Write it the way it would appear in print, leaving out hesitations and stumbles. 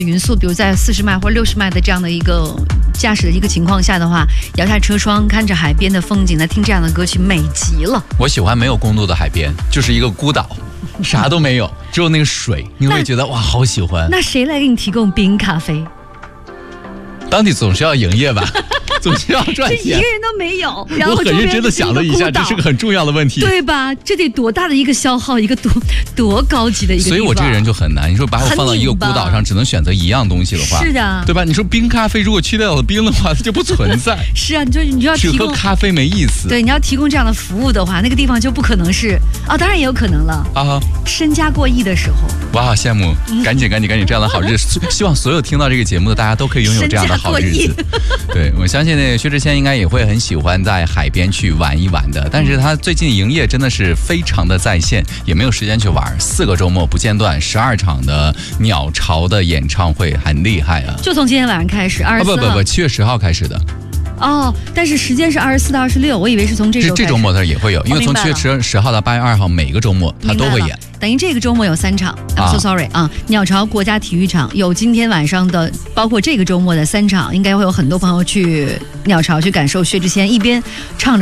匀速，比如在40迈或者60迈的这样的一个驾驶的一个情况下的话，摇下车窗，看着海边的风景，来听这样的歌曲，美极了。 我喜欢没有公路的海边，就是一个孤岛，啥都没有，只有那个水，你会觉得哇，好喜欢。 那谁来给你提供冰咖啡？ 当地总是要营业吧。总是要赚钱， 这一个人都没有。然后我很认真的想了一下，这是个很重要的问题， 对吧？这得多大的一个消耗，一个多高级的一个地方。 所以我这个人就很难。你说把我放到一个孤岛上，只能选择一样东西的话， 是的， 对吧？你说冰咖啡如果去掉了冰的话，它就不存在。 是啊，你就要提供只喝咖啡没意思。 对，你要提供这样的服务的话，那个地方就不可能是当然也有可能了啊。身家过亿的时候， 哇，羡慕！赶紧，这样的好日子，希望所有听到这个节目的大家都可以拥有这样的好日子。对，我相信那个薛之谦应该也会很喜欢在海边去玩一玩的，但是他最近营业真的是非常的在线，也没有时间去玩，4个周末不间断，12场的鸟巢的演唱会，很厉害啊！ 就从今天晚上开始，24号不，7月10号开始的。 但是时间是24到26，我以为是从这周末它也会有，因为从7月10号到8月2号每个周末它都会演。 等于这个周末有3场 ，I'm so sorry 啊！鸟巢国家体育场有今天晚上的，包括这个周末的3场，应该会有很多朋友去鸟巢去感受薛之谦一边唱着。